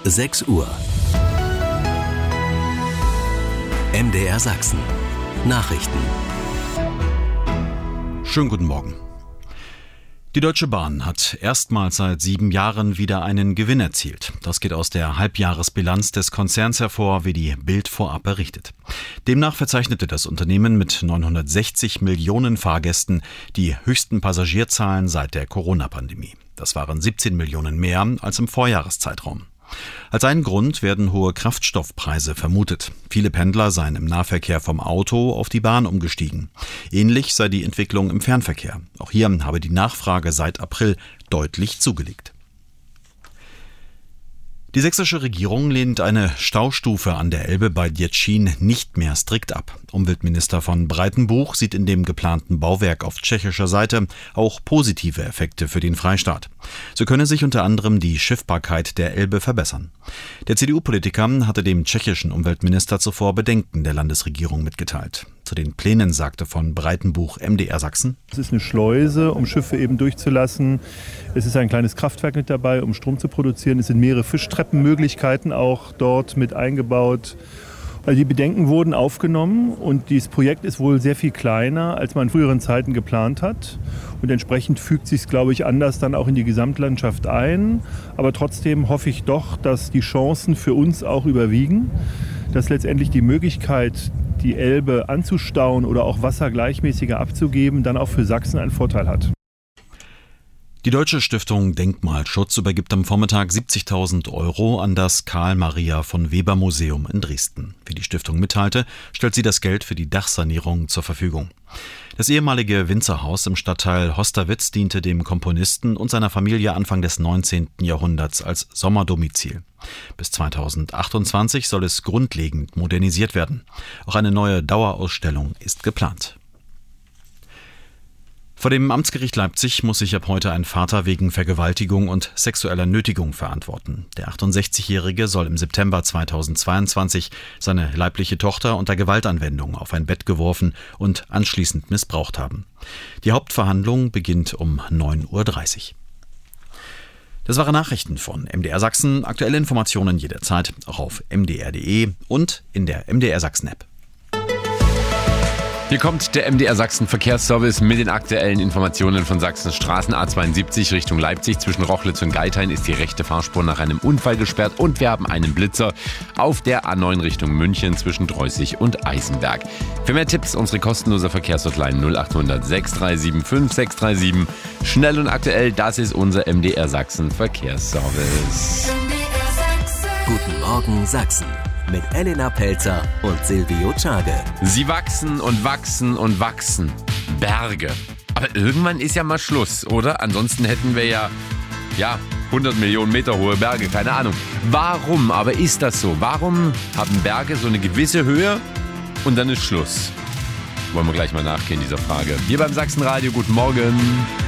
6 Uhr. MDR Sachsen. Nachrichten. Schönen guten Morgen. Die Deutsche Bahn hat erstmals seit 7 Jahren wieder einen Gewinn erzielt. Das geht aus der Halbjahresbilanz des Konzerns hervor, wie die Bild vorab berichtet. Demnach verzeichnete das Unternehmen mit 960 Millionen Fahrgästen die höchsten Passagierzahlen seit der Corona-Pandemie. Das waren 17 Millionen mehr als im Vorjahreszeitraum. Als einen Grund werden hohe Kraftstoffpreise vermutet. Viele Pendler seien im Nahverkehr vom Auto auf die Bahn umgestiegen. Ähnlich sei die Entwicklung im Fernverkehr. Auch hier habe die Nachfrage seit April deutlich zugelegt. Die sächsische Regierung lehnt eine Staustufe an der Elbe bei Děčín nicht mehr strikt ab. Umweltminister von Breitenbuch sieht in dem geplanten Bauwerk auf tschechischer Seite auch positive Effekte für den Freistaat. So könne sich unter anderem die Schiffbarkeit der Elbe verbessern. Der CDU-Politiker hatte dem tschechischen Umweltminister zuvor Bedenken der Landesregierung mitgeteilt. Zu den Plänen sagte von Breitenbuch MDR Sachsen: Es ist eine Schleuse, um Schiffe eben durchzulassen. Es ist ein kleines Kraftwerk mit dabei, um Strom zu produzieren. Es sind mehrere Fischtreppenmöglichkeiten auch dort mit eingebaut. Also die Bedenken wurden aufgenommen und dieses Projekt ist wohl sehr viel kleiner, als man in früheren Zeiten geplant hat. Und entsprechend fügt sich es, glaube ich, anders dann auch in die Gesamtlandschaft ein. Aber trotzdem hoffe ich doch, dass die Chancen für uns auch überwiegen, dass letztendlich die Möglichkeit, die Elbe anzustauen oder auch Wasser gleichmäßiger abzugeben, dann auch für Sachsen einen Vorteil hat. Die Deutsche Stiftung Denkmalschutz übergibt am Vormittag 70.000 € an das Karl-Maria-von-Weber-Museum in Dresden. Wie die Stiftung mitteilte, stellt sie das Geld für die Dachsanierung zur Verfügung. Das ehemalige Winzerhaus im Stadtteil Hosterwitz diente dem Komponisten und seiner Familie Anfang des 19. Jahrhunderts als Sommerdomizil. Bis 2028 soll es grundlegend modernisiert werden. Auch eine neue Dauerausstellung ist geplant. Vor dem Amtsgericht Leipzig muss sich ab heute ein Vater wegen Vergewaltigung und sexueller Nötigung verantworten. Der 68-Jährige soll im September 2022 seine leibliche Tochter unter Gewaltanwendung auf ein Bett geworfen und anschließend missbraucht haben. Die Hauptverhandlung beginnt um 9:30 Uhr. Das waren Nachrichten von MDR Sachsen. Aktuelle Informationen jederzeit auch auf mdr.de und in der MDR Sachsen App. Hier kommt der MDR Sachsen Verkehrsservice mit den aktuellen Informationen von Sachsens Straßen. A72 Richtung Leipzig. Zwischen Rochlitz und Geithain ist die rechte Fahrspur nach einem Unfall gesperrt und wir haben einen Blitzer auf der A9 Richtung München zwischen Dreußig und Eisenberg. Für mehr Tipps unsere kostenlose Verkehrshotline 0800 637 5637. Schnell und aktuell, das ist unser MDR Sachsen Verkehrsservice. Guten Morgen Sachsen mit Elena Pelzer und Silvio Czage. Sie wachsen und wachsen und wachsen. Berge. Aber irgendwann ist ja mal Schluss, oder? Ansonsten hätten wir ja 100 Millionen Meter hohe Berge, keine Ahnung. Warum aber ist das so? Warum haben Berge so eine gewisse Höhe und dann ist Schluss? Wollen wir gleich mal nachgehen dieser Frage. Hier beim Sachsenradio, guten Morgen.